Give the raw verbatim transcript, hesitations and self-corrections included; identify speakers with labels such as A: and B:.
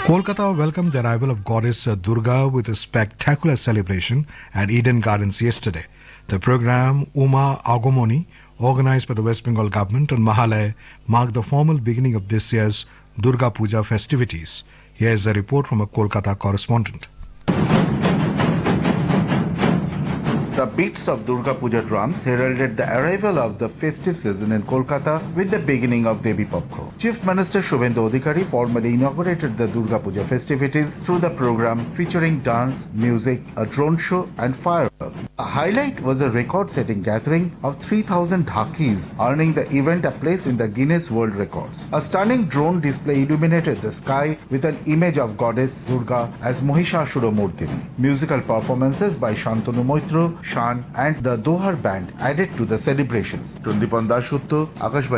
A: Kolkata welcomed the arrival of goddess Durga with a spectacular celebration at Eden Gardens yesterday. The program Uma Agomoni, organized by the West Bengal government on Mahalaya, marked the formal beginning of this year's Durga Puja festivities. Here is a report from a Kolkata correspondent.
B: The beats of Durga Puja drums heralded the arrival of the festive season in Kolkata with the beginning of Devi Pakho. Chief Minister Shubhendu Adhikari formally inaugurated the Durga Puja festivities through the program featuring dance, music, a drone show and fireworks. A highlight was a record-setting gathering of three thousand Dhakis, earning the event a place in the Guinness World Records. A stunning drone display illuminated the sky with an image of goddess Durga as Mahishasuramurdhini. Musical performances by Shantanu Moitro, Shan and the Dohar band added to the celebrations. Tundipan Dasgupta, Akashbani.